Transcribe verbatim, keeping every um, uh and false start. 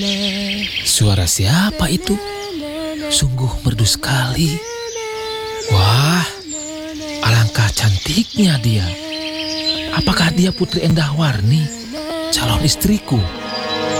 Suara siapa itu? Sungguh merdu sekali. Wah, alangkah cantiknya dia. Apakah dia Putri Endahwarni, calon istriku?